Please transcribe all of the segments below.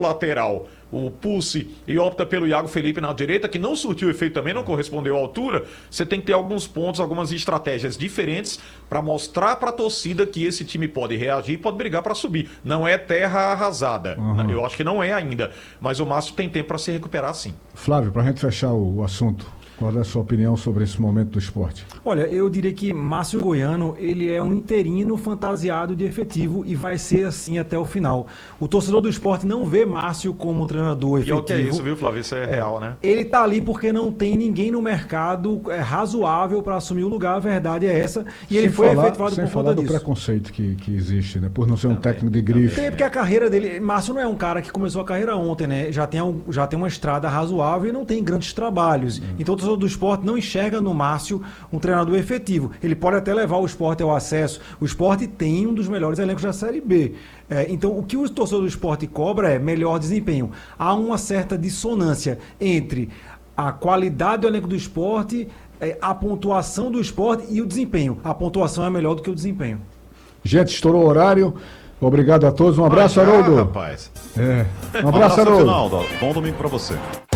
lateral, o Pulse, e opta pelo Iago Felipe na direita, que não surtiu efeito também, não correspondeu à altura, você tem que ter alguns pontos, algumas estratégias diferentes para mostrar para a torcida que esse time pode reagir e pode brigar para subir. Não é terra arrasada, eu acho que não é ainda, mas o Márcio tem tempo para se recuperar sim. Flávio, para a gente fechar o assunto, qual é a sua opinião sobre esse momento do esporte? Olha, eu diria que Márcio Goiano, ele é um interino fantasiado de efetivo e vai ser assim até o final. O torcedor do esporte não vê Márcio como um treinador efetivo. E o que é isso, viu, Flávio? Isso é real, né? Ele tá ali porque não tem ninguém no mercado razoável para assumir o lugar, a verdade é essa. E ele foi efetivado por conta disso. Do preconceito que existe, né? Por não ser um técnico de grife. Tem, porque a carreira dele... Márcio não é um cara que começou a carreira ontem, né? Já tem uma estrada razoável e não tem grandes trabalhos. Então o torcedor do esporte não enxerga no Márcio um treinador efetivo. Ele pode até levar o esporte ao acesso. O esporte tem um dos melhores elencos da Série B. Então, o que o torcedor do esporte cobra é melhor desempenho. Há uma certa dissonância entre a qualidade do elenco do esporte, a pontuação do esporte e o desempenho. A pontuação é melhor do que o desempenho. Gente, estourou o horário. Obrigado a todos. Um abraço, Haroldo. Rapaz. Um abraço, Haroldo. Bom domingo pra você.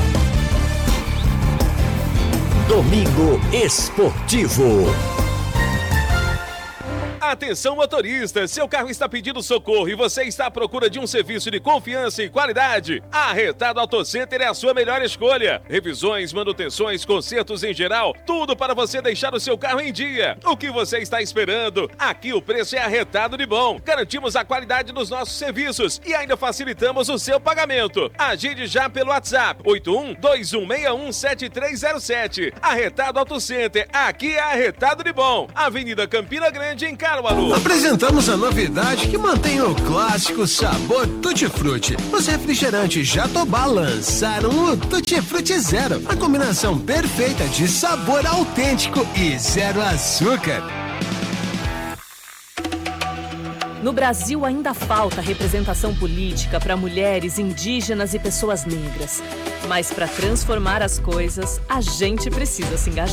Domingo Esportivo. Atenção, motorista, seu carro está pedindo socorro e você está à procura de um serviço de confiança e qualidade? A Arretado Auto Center é a sua melhor escolha. Revisões, manutenções, consertos em geral, tudo para você deixar o seu carro em dia. O que você está esperando? Aqui o preço é arretado de bom. Garantimos a qualidade dos nossos serviços e ainda facilitamos o seu pagamento. Agende já pelo WhatsApp 81-2161-7307. Arretado Auto Center, aqui é arretado de bom. Avenida Campina Grande, em Caruaru. Apresentamos a novidade que mantém o clássico sabor Tutti Frutti. Os refrigerantes Jatobá lançaram o Tutti Frutti Zero, a combinação perfeita de sabor autêntico e zero açúcar. No Brasil ainda falta representação política para mulheres, indígenas e pessoas negras. Mas para transformar as coisas, a gente precisa se engajar.